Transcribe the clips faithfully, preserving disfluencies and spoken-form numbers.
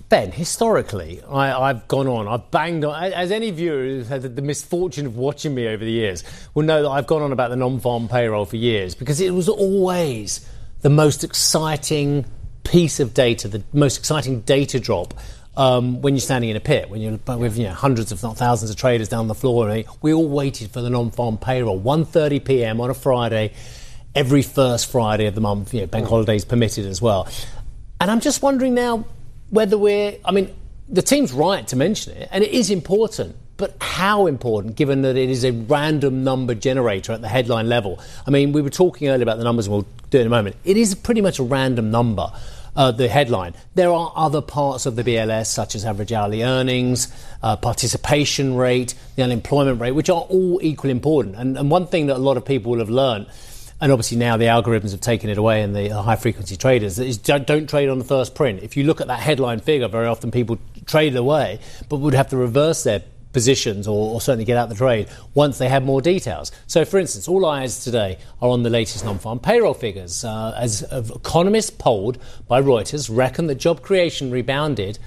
Ben, historically, I, I've gone on, I've banged on, as any viewer who's had the misfortune of watching me over the years will know that I've gone on about the non-farm payroll for years because it was always the most exciting piece of data, the most exciting data drop um, when you're standing in a pit, when you're with you know, hundreds if not thousands of traders down the floor. And we all waited for the non-farm payroll, one thirty p.m. on a Friday, every first Friday of the month, you know, bank holidays permitted as well. And I'm just wondering now, whether we're, I mean, the team's right to mention it, and it is important, but how important, given that it is a random number generator at the headline level? I mean, we were talking earlier about the numbers, and we'll do it in a moment. It is pretty much a random number, uh, the headline. There are other parts of the B L S, such as average hourly earnings, uh, participation rate, the unemployment rate, which are all equally important. And, and one thing that a lot of people will have learned, and obviously now the algorithms have taken it away and the high-frequency traders, is don't, don't trade on the first print. If you look at that headline figure, very often people trade it away, but would have to reverse their positions or, or certainly get out the trade once they have more details. So, for instance, all eyes today are on the latest non-farm payroll figures. Uh, as economists polled by Reuters reckon that job creation rebounded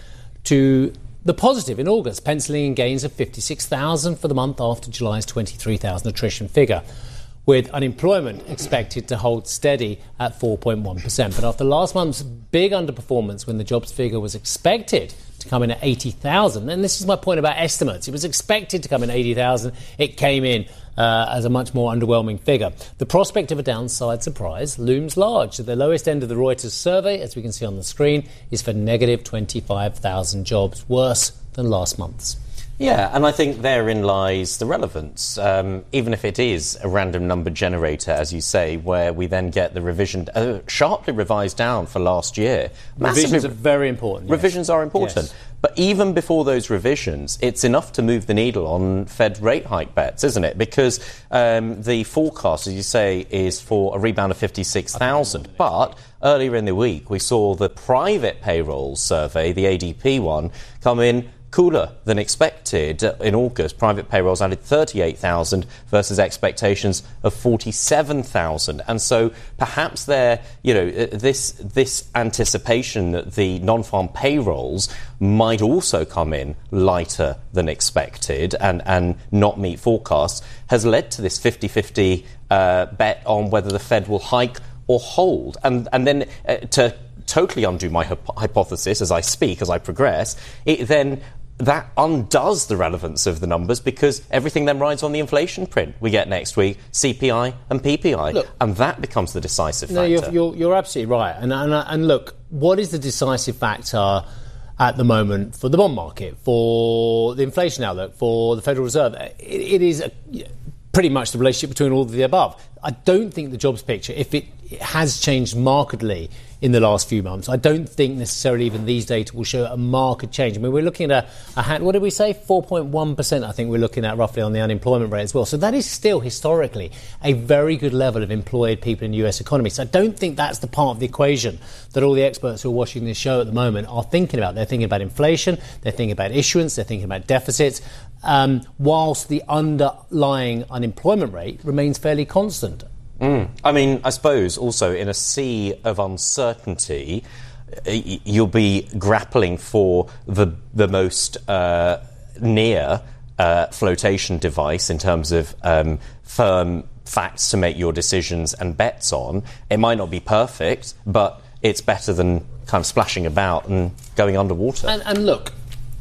to the positive in August, penciling in gains of fifty-six thousand for the month after July's twenty-three thousand attrition figure, with unemployment expected to hold steady at four point one percent. But after last month's big underperformance, when the jobs figure was expected to come in at eighty thousand, and this is my point about estimates, it was expected to come in eighty thousand, it came in uh, as a much more underwhelming figure. The prospect of a downside surprise looms large. The lowest end of the Reuters survey, as we can see on the screen, is for negative twenty-five thousand jobs, worse than last month's. Yeah, and I think therein lies the relevance, um, even if it is a random number generator, as you say, where we then get the revision, uh, sharply revised down for last year. Revisions Massively, are very important. Revisions yes. are important. Yes. But even before those revisions, it's enough to move the needle on Fed rate hike bets, isn't it? Because um, the forecast, as you say, is for a rebound of fifty-six thousand. But earlier in the week, we saw the private payroll survey, the A D P one, come in cooler than expected. In August, private payrolls added thirty-eight thousand versus expectations of forty-seven thousand. And so perhaps there, you know, this this anticipation that the non-farm payrolls might also come in lighter than expected and, and not meet forecasts has led to this fifty-fifty uh, bet on whether the Fed will hike or hold. And, and then uh, to totally undo my hyp- hypothesis as I speak, as I progress, it then that undoes the relevance of the numbers because everything then rides on the inflation print we get next week, C P I and P P I, look, and that becomes the decisive no, factor. You're, you're, you're absolutely right. And, and, and look, what is the decisive factor at the moment for the bond market, for the inflation outlook, for the Federal Reserve? It, it is a, pretty much the relationship between all of the above. I don't think the jobs picture, if it has changed markedly in the last few months, I don't think necessarily even these data will show a marked change. I mean, we're looking at a, a hand, what did we say? four point one percent, I think we're looking at roughly on the unemployment rate as well. So that is still historically a very good level of employed people in the U S economy. So I don't think that's the part of the equation that all the experts who are watching this show at the moment are thinking about. They're thinking about inflation, they're thinking about issuance, they're thinking about deficits, um, whilst the underlying unemployment rate remains fairly constant. Mm. I mean, I suppose also in a sea of uncertainty, you'll be grappling for the the most uh, near uh, flotation device in terms of um, firm facts to make your decisions and bets on. It might not be perfect, but it's better than kind of splashing about and going underwater. And, and look,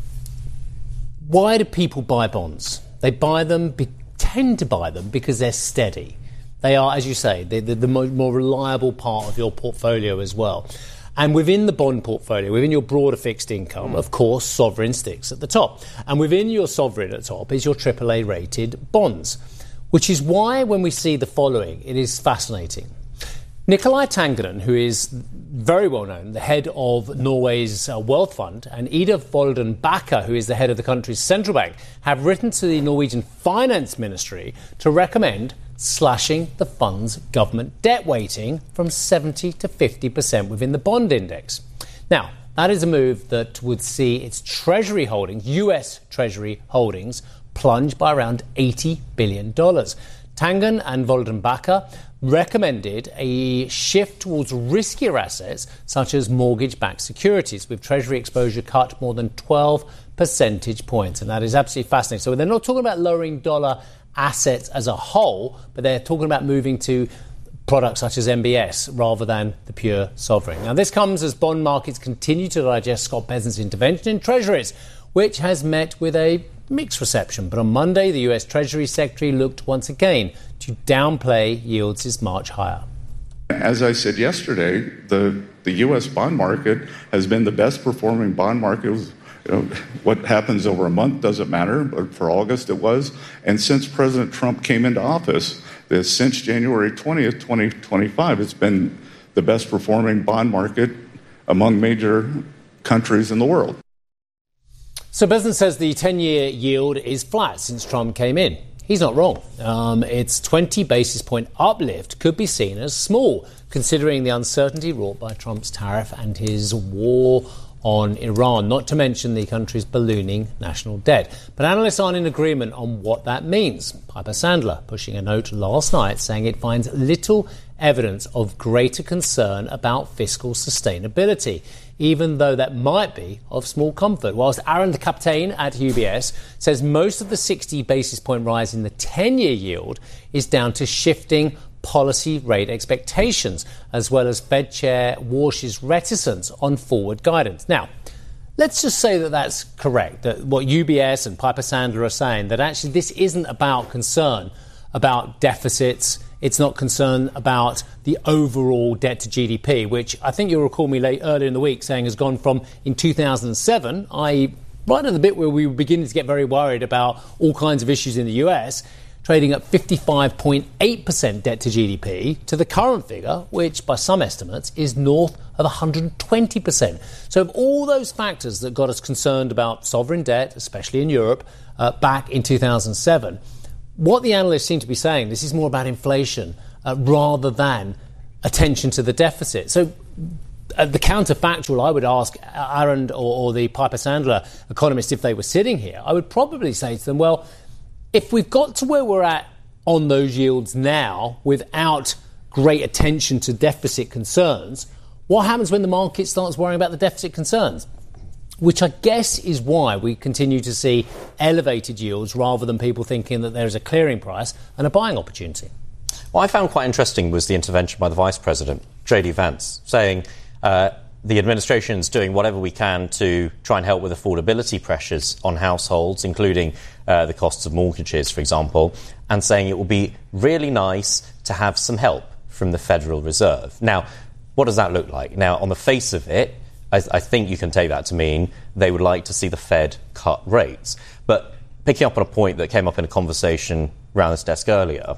why do people buy bonds? They buy them, be, tend to buy them because they're steady. They are, as you say, the, the, the more, more reliable part of your portfolio as well. And within the bond portfolio, within your broader fixed income, of course, sovereign sticks at the top. And within your sovereign at the top is your triple A rated bonds, which is why when we see the following, it is fascinating. Nikolai Tangonen, who is very well known, the head of Norway's uh, Wealth Fund, and Ida Wolden Bakke, who is the head of the country's central bank, have written to the Norwegian Finance Ministry to recommend slashing the fund's government debt weighting from seventy to fifty percent within the bond index. Now, that is a move that would see its Treasury holdings, U S Treasury holdings, plunge by around eighty billion dollars. Tangen and Voldenbacher recommended a shift towards riskier assets such as mortgage-backed securities, with Treasury exposure cut more than twelve percentage points. And that is absolutely fascinating. So they're not talking about lowering dollar assets as a whole, but they're talking about moving to products such as M B S rather than the pure sovereign. Now, this comes as bond markets continue to digest Scott Bessent's intervention in Treasuries, which has met with a mixed reception. But on Monday, the U S Treasury Secretary looked once again to downplay yields as March higher. As I said yesterday, the, the U S bond market has been the best performing bond market. You know, what happens over a month doesn't matter, but for August it was. And since President Trump came into office, this, since January twentieth, twenty twenty-five, it's been the best performing bond market among major countries in the world. So Bessent says the ten-year yield is flat since Trump came in. He's not wrong. Um, its twenty basis point uplift could be seen as small, considering the uncertainty wrought by Trump's tariff and his war on Iran, not to mention the country's ballooning national debt. But analysts aren't in agreement on what that means. Piper Sandler pushing a note last night saying it finds little evidence of greater concern about fiscal sustainability, even though that might be of small comfort. Whilst Aaron Captain at U B S says most of the sixty basis point rise in the ten-year yield is down to shifting policy rate expectations, as well as Fed Chair Warsh's reticence on forward guidance. Now, let's just say that that's correct, that what U B S and Piper Sandler are saying, that actually this isn't about concern about deficits. It's not concern about the overall debt to G D P, which I think you'll recall me late earlier in the week saying has gone from in two thousand seven, that is right at the bit where we were beginning to get very worried about all kinds of issues in the U S, trading at fifty-five point eight percent debt to G D P, to the current figure, which by some estimates is north of one hundred twenty percent. So of all those factors that got us concerned about sovereign debt, especially in Europe, uh, back in two thousand seven, what the analysts seem to be saying, this is more about inflation uh, rather than attention to the deficit. So uh, the counterfactual, I would ask Aaron or, or the Piper Sandler economists if they were sitting here, I would probably say to them, well, if we've got to where we're at on those yields now without great attention to deficit concerns, what happens when the market starts worrying about the deficit concerns? Which I guess is why we continue to see elevated yields rather than people thinking that there is a clearing price and a buying opportunity. What I found quite interesting was the intervention by the Vice President, J D Vance, saying uh, the administration's doing whatever we can to try and help with affordability pressures on households, including uh, the costs of mortgages, for example, and saying it will be really nice to have some help from the Federal Reserve. Now, what does that look like? Now, on the face of it, I, I think you can take that to mean they would like to see the Fed cut rates. But picking up on a point that came up in a conversation around this desk earlier,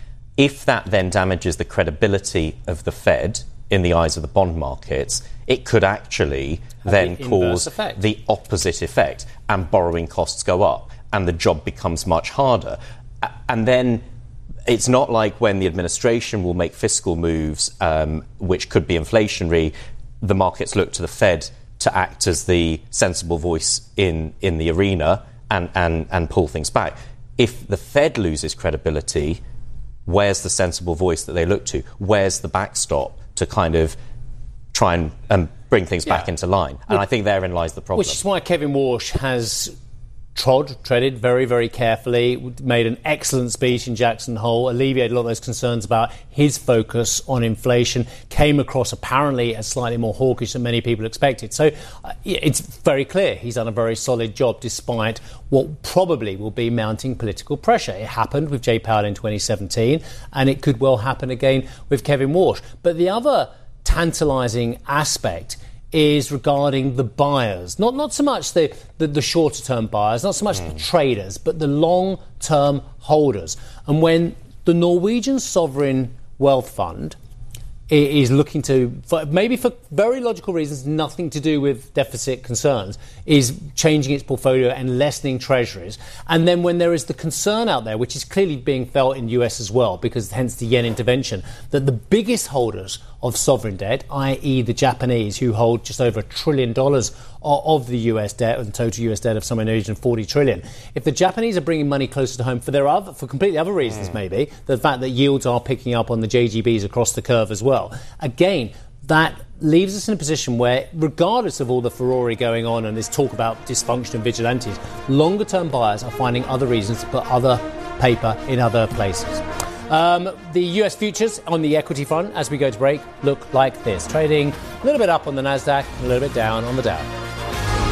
if that then damages the credibility of the Fed in the eyes of the bond markets, it could actually Have then the cause effect. the opposite effect, and borrowing costs go up and the job becomes much harder. And then it's not like when the administration will make fiscal moves, um, which could be inflationary, the markets look to the Fed to act as the sensible voice in, in the arena and, and, and pull things back. If the Fed loses credibility, where's the sensible voice that they look to? Where's the backstop to kind of try and um, bring things yeah. back into line? And well, I think therein lies the problem. Which is why Kevin Warsh has trod, treaded very, very carefully, made an excellent speech in Jackson Hole, alleviated a lot of those concerns about his focus on inflation, came across apparently as slightly more hawkish than many people expected. So uh, it's very clear he's done a very solid job despite what probably will be mounting political pressure. It happened with Jay Powell in twenty seventeen, and it could well happen again with Kevin Warsh. But the other tantalising aspect is regarding the buyers, not not so much the, the, the shorter-term buyers, not so much mm. the traders, but the long-term holders. And when the Norwegian Sovereign Wealth Fund is looking to, for, maybe for very logical reasons, nothing to do with deficit concerns, is changing its portfolio and lessening treasuries. And then when there is the concern out there, which is clearly being felt in the U S as well, because hence the yen intervention, that the biggest holders of sovereign debt, that is the Japanese, who hold just over a trillion dollars of the U S debt, and total U S debt of somewhere in the region of forty trillion. If the Japanese are bringing money closer to home for their other, for completely other reasons, mm. maybe, the fact that yields are picking up on the J G Bs across the curve as well, again, that leaves us in a position where, regardless of all the furore going on and this talk about dysfunction and vigilantes, longer-term buyers are finding other reasons to put other paper in other places. Um, the U S futures on the equity front, as we go to break, look like this. Trading a little bit up on the Nasdaq, a little bit down on the Dow.